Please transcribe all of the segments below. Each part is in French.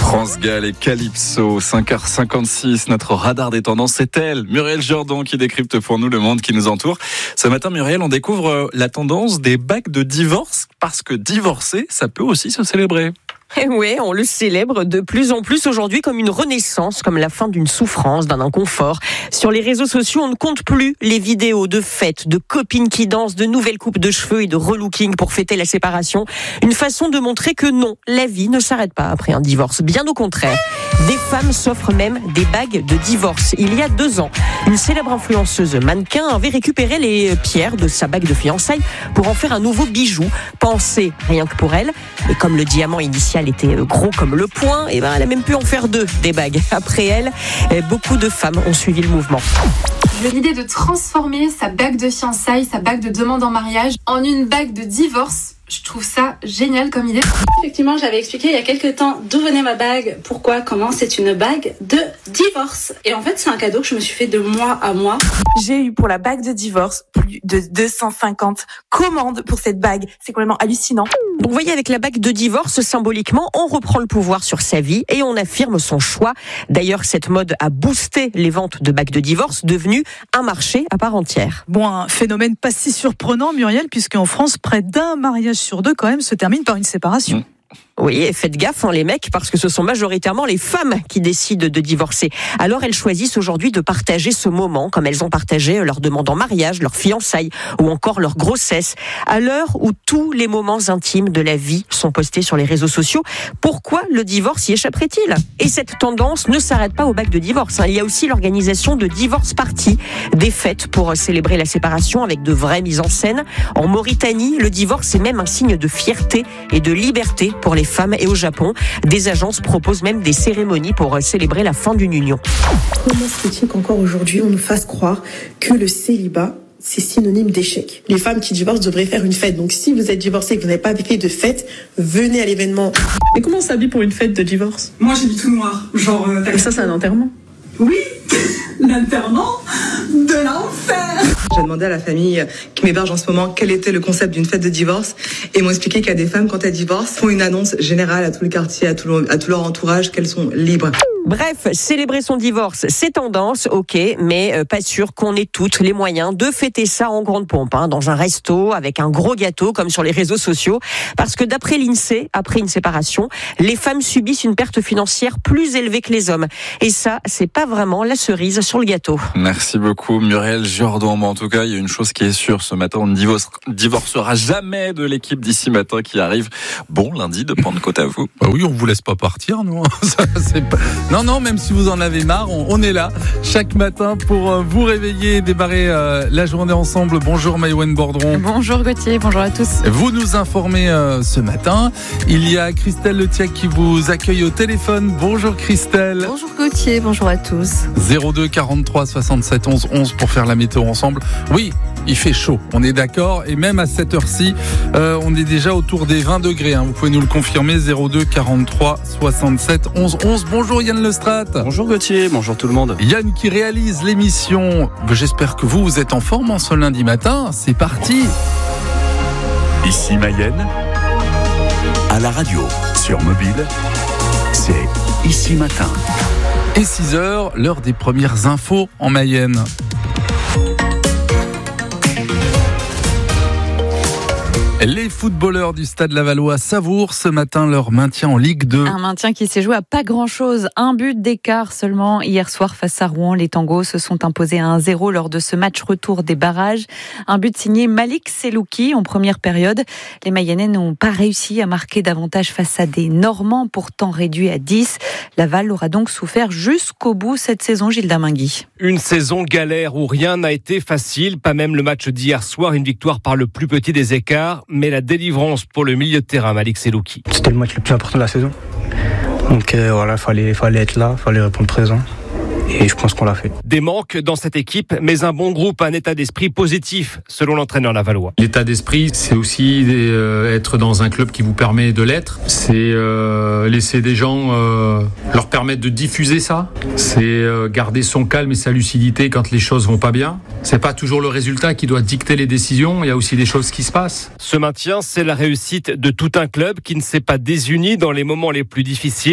France Gall et Calypso, 5h56, notre radar des tendances, c'est elle, Muriel Jourdan, qui décrypte pour nous le monde qui nous entoure. Ce matin, Muriel, on découvre la tendance des bagues de divorce, parce que divorcer, ça peut aussi se célébrer. Et oui, on le célèbre de plus en plus aujourd'hui comme une renaissance, comme la fin d'une souffrance, d'un inconfort. Sur les réseaux sociaux, on ne compte plus les vidéos de fêtes, de copines qui dansent, de nouvelles coupes de cheveux et de relooking pour fêter la séparation. Une façon de montrer que non, la vie ne s'arrête pas après un divorce. Bien au contraire. Des femmes s'offrent même des bagues de divorce. Il y a 2 ans, une célèbre influenceuse mannequin avait récupéré les pierres de sa bague de fiançailles pour en faire un nouveau bijou, pensé rien que pour elle. Et comme le diamant initial était gros comme le poing, et elle a même pu en faire 2 des bagues. Après elle, beaucoup de femmes ont suivi le mouvement. L'idée de transformer sa bague de fiançailles, sa bague de demande en mariage en une bague de divorce, je trouve ça génial comme idée. Effectivement, j'avais expliqué il y a quelques temps d'où venait ma bague, pourquoi, comment. C'est une bague de divorce. Et en fait, c'est un cadeau que je me suis fait de mois à mois. J'ai eu pour la bague de divorce plus de 250 commandes pour cette bague. C'est complètement hallucinant. Donc, vous voyez, avec la bague de divorce, symboliquement, on reprend le pouvoir sur sa vie et on affirme son choix. D'ailleurs, cette mode a boosté les ventes de bagues de divorce, devenu un marché à part entière. Bon, un phénomène pas si surprenant, Muriel, puisqu'en France, près d'un mariage sur 2 quand même se termine par une séparation. Oui, et faites gaffe, les mecs, parce que ce sont majoritairement les femmes qui décident de divorcer. Alors elles choisissent aujourd'hui de partager ce moment, comme elles ont partagé leur demande en mariage, leur fiançailles ou encore leur grossesse. À l'heure où tous les moments intimes de la vie sont postés sur les réseaux sociaux, pourquoi le divorce y échapperait-il ? Et cette tendance ne s'arrête pas aux bagues de divorce. Il y a aussi l'organisation de divorce parties, des fêtes pour célébrer la séparation avec de vraies mises en scène. En Mauritanie, le divorce est même un signe de fierté et de liberté pour les femmes, et au Japon, des agences proposent même des cérémonies pour célébrer la fin d'une union. Comment se fait-il qu'encore aujourd'hui on nous fasse croire que le célibat c'est synonyme d'échec? Les femmes qui divorcent devraient faire une fête. Donc si vous êtes divorcé et que vous n'avez pas fait de fête, venez à l'événement. Mais comment on s'habille pour une fête de divorce? Moi j'ai mis tout noir, genre... Et ça c'est un enterrement? Oui, l'enterrement de l'enfer. J'ai demandé à la famille qui m'héberge en ce moment quel était le concept d'une fête de divorce et ils m'ont expliqué qu'il y a des femmes, quand elles divorcent, font une annonce générale à tout le quartier, à tout leur entourage, qu'elles sont libres. Bref, célébrer son divorce, c'est tendance, ok, mais pas sûr qu'on ait toutes les moyens de fêter ça en grande pompe, dans un resto, avec un gros gâteau, comme sur les réseaux sociaux. Parce que d'après l'INSEE, après une séparation, les femmes subissent une perte financière plus élevée que les hommes. Et ça, c'est pas vraiment la cerise sur le gâteau. Merci beaucoup, Muriel Jourdan. En tout cas, il y a une chose qui est sûre, ce matin, on ne divorcera jamais de l'équipe d'ici matin qui arrive. Bon lundi de Pentecôte à vous. Bah oui, on vous laisse pas partir, nous. Ça, c'est pas... Non, même si vous en avez marre, on est là chaque matin pour vous réveiller et démarrer la journée ensemble. Bonjour Maïwenn Bordron. Bonjour Gauthier, bonjour à tous. Vous nous informez ce matin. Il y a Christelle Letiac qui vous accueille au téléphone. Bonjour Christelle. Bonjour Gauthier, bonjour à tous. 02 43 67 11 11 pour faire la météo ensemble. Oui, il fait chaud, on est d'accord. Et même à cette heure-ci, on est déjà autour des 20 degrés. Vous pouvez nous le confirmer. 02 43 67 11 11. Bonjour Yann Lestrade. Bonjour Gauthier, bonjour tout le monde. Yann qui réalise l'émission. J'espère que vous êtes en forme en ce lundi matin. C'est parti. Ici Mayenne, à la radio, sur mobile, c'est Ici Matin. Et 6h, l'heure des premières infos en Mayenne. Les footballeurs du Stade Lavallois savourent ce matin leur maintien en Ligue 2. Un maintien qui s'est joué à pas grand-chose. Un but d'écart seulement. Hier soir, face à Rouen, les Tangos se sont imposés à 1-0 lors de ce match retour des barrages. Un but signé Malik Selouki en première période. Les Mayennais n'ont pas réussi à marquer davantage face à des Normands, pourtant réduits à 10. Laval aura donc souffert jusqu'au bout cette saison, Gilles Damingui. Une saison galère où rien n'a été facile, pas même le match d'hier soir, une victoire par le plus petit des écarts. Mais la délivrance pour le milieu de terrain, Malik Selouki. C'était le match le plus important de la saison. Donc voilà, fallait être là, fallait répondre présent. Et je pense qu'on l'a fait. Des manques dans cette équipe, mais un bon groupe, un état d'esprit positif, selon l'entraîneur lavallois. L'état d'esprit, c'est aussi être dans un club qui vous permet de l'être. C'est laisser des gens leur permettre de diffuser ça. C'est garder son calme et sa lucidité quand les choses vont pas bien. C'est pas toujours le résultat qui doit dicter les décisions. Il y a aussi des choses qui se passent. Ce maintien, c'est la réussite de tout un club qui ne s'est pas désuni dans les moments les plus difficiles.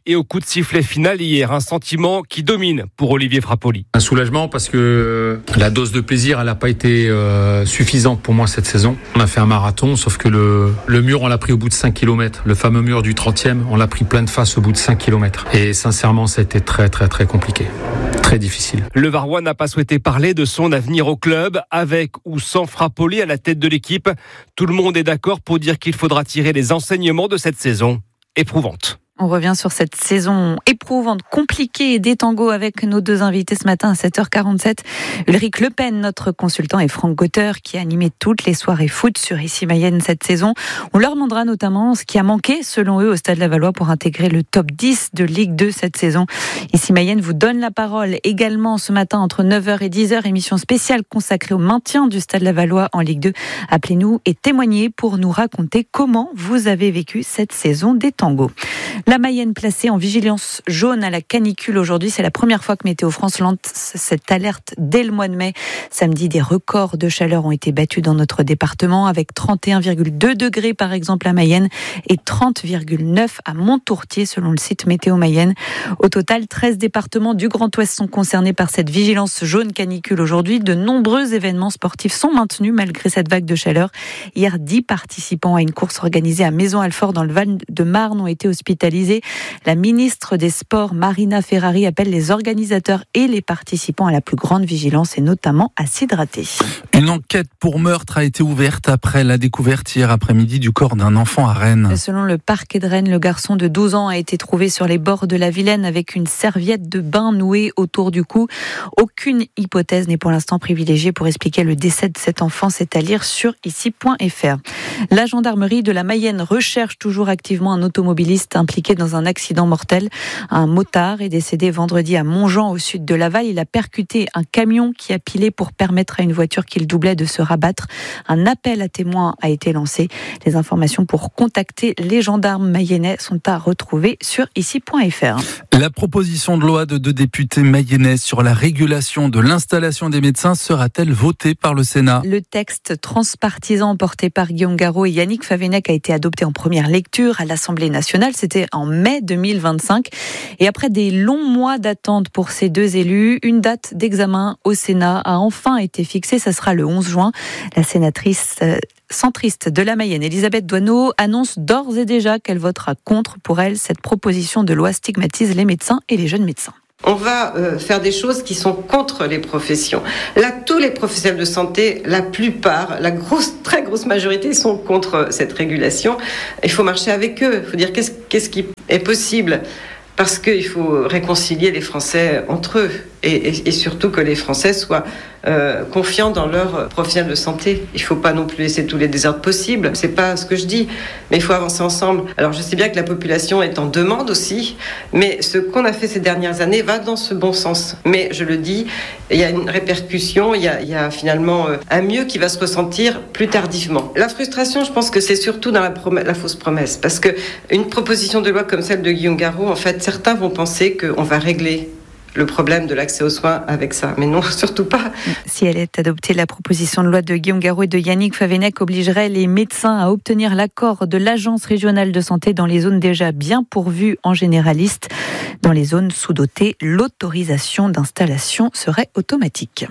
et au coup de sifflet final hier. Un sentiment qui domine pour Olivier Frappoli. Un soulagement parce que la dose de plaisir, elle n'a pas été suffisante pour moi cette saison. On a fait un marathon, sauf que le mur, on l'a pris au bout de 5 km. Le fameux mur du 30e, on l'a pris plein de face au bout de 5 km. Et sincèrement, ça a été très très très compliqué. Très difficile. Le Varois n'a pas souhaité parler de son avenir au club, avec ou sans Frappoli à la tête de l'équipe. Tout le monde est d'accord pour dire qu'il faudra tirer les enseignements de cette saison éprouvante. On revient sur cette saison éprouvante, compliquée des tangos avec nos deux invités ce matin à 7h47. Ulrich Le Pen, notre consultant, et Franck Gauteur qui a animé toutes les soirées foot sur Ici Mayenne cette saison. On leur demandera notamment ce qui a manqué selon eux au Stade Lavallois pour intégrer le top 10 de Ligue 2 cette saison. Ici Mayenne vous donne la parole également ce matin entre 9h et 10h, émission spéciale consacrée au maintien du Stade Lavallois en Ligue 2. Appelez-nous et témoignez pour nous raconter comment vous avez vécu cette saison des tangos. La Mayenne placée en vigilance jaune à la canicule aujourd'hui. C'est la première fois que Météo France lance cette alerte dès le mois de mai. Samedi, des records de chaleur ont été battus dans notre département avec 31,2 degrés par exemple à Mayenne et 30,9 à Montourtier selon le site Météo Mayenne. Au total, 13 départements du Grand Ouest sont concernés par cette vigilance jaune canicule aujourd'hui. De nombreux événements sportifs sont maintenus malgré cette vague de chaleur. Hier, 10 participants à une course organisée à Maison-Alfort dans le Val-de-Marne ont été hospitalisés. La ministre des Sports, Marina Ferrari, appelle les organisateurs et les participants à la plus grande vigilance et notamment à s'hydrater. Une enquête pour meurtre a été ouverte après la découverte hier après-midi du corps d'un enfant à Rennes. Selon le parquet de Rennes, le garçon de 12 ans a été trouvé sur les bords de la Vilaine avec une serviette de bain nouée autour du cou. Aucune hypothèse n'est pour l'instant privilégiée pour expliquer le décès de cet enfant. C'est à lire sur ici.fr. La gendarmerie de la Mayenne recherche toujours activement un automobiliste impliqué dans un accident mortel. Un motard est décédé vendredi à Montjean au sud de Laval. Il a percuté un camion qui a pilé pour permettre à une voiture qu'il doublait de se rabattre. Un appel à témoins a été lancé. Les informations pour contacter les gendarmes mayennais sont à retrouver sur ici.fr. La proposition de loi de 2 députés mayennais sur la régulation de l'installation des médecins sera-t-elle votée par le Sénat ? Le texte transpartisan porté par Guillaume Garot et Yannick Favennec a été adopté en première lecture à l'Assemblée nationale. C'était en mai 2025. Et après des longs mois d'attente pour ces deux élus, une date d'examen au Sénat a enfin été fixée. Ça sera le 11 juin. La sénatrice centriste de la Mayenne, Elisabeth Doineau, annonce d'ores et déjà qu'elle votera contre. Pour elle, cette proposition de loi stigmatise les médecins et les jeunes médecins. On va faire des choses qui sont contre les professions. Là, tous les professionnels de santé, la plupart, très grosse majorité sont contre cette régulation. Il faut marcher avec eux. Il faut dire qu'est-ce qui est possible. Parce qu'il faut réconcilier les Français entre eux et surtout que les Français soient confiants dans leurs professionnels de santé. Il ne faut pas non plus laisser tous les désordres possibles. C'est pas ce que je dis, mais il faut avancer ensemble. Alors je sais bien que la population est en demande aussi, mais ce qu'on a fait ces dernières années va dans ce bon sens. Mais je le dis, il y a une répercussion, il y a finalement un mieux qui va se ressentir plus tardivement. La frustration, je pense que c'est surtout dans la fausse promesse, parce que une proposition de loi comme celle de Guillaume Garot, en fait, certains vont penser qu'on va régler le problème de l'accès aux soins avec ça. Mais non, surtout pas. Si elle est adoptée, la proposition de loi de Guillaume Garot et de Yannick Favennec obligerait les médecins à obtenir l'accord de l'Agence régionale de santé dans les zones déjà bien pourvues en généraliste. Dans les zones sous-dotées, l'autorisation d'installation serait automatique.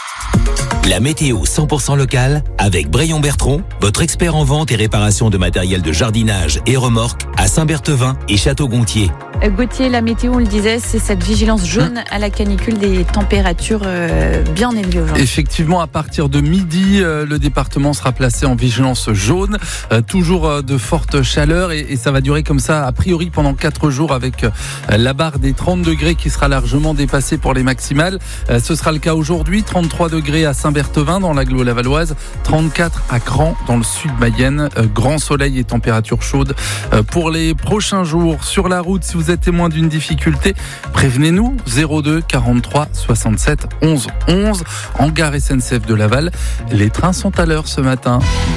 La météo 100% locale avec Braillon Bertron, votre expert en vente et réparation de matériel de jardinage et remorques à Saint-Berthevin et Château-Gontier. Gauthier, la météo, on le disait, c'est cette vigilance jaune à la canicule, des températures bien élevées aujourd'hui. Effectivement, à partir de midi, le département sera placé en vigilance jaune. Toujours de fortes chaleurs et ça va durer comme ça, a priori, pendant 4 jours avec la barre des 30 degrés qui sera largement dépassée pour les maximales. Ce sera le cas aujourd'hui, 33 degrés à Saint-Berthevin dans l'agglo lavalloise, 34 à Cran dans le sud Mayenne. Grand soleil et température chaude pour les prochains jours. Sur la route, si vous êtes témoin d'une difficulté, prévenez-nous 02 43 67 11 11. En gare SNCF de Laval, les trains sont à l'heure ce matin.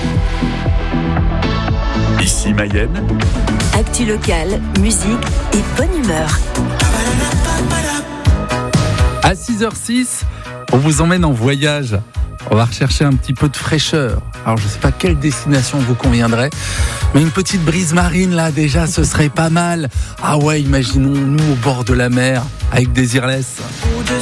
Ici Mayenne. Actu locale, musique et bonne humeur. À 6h06, on vous emmène en voyage On va rechercher un petit peu de fraîcheur. Alors je sais pas quelle destination vous conviendrait, mais une petite brise marine là déjà ce serait pas mal. Ah ouais, imaginons nous au bord de la mer avec Désirless.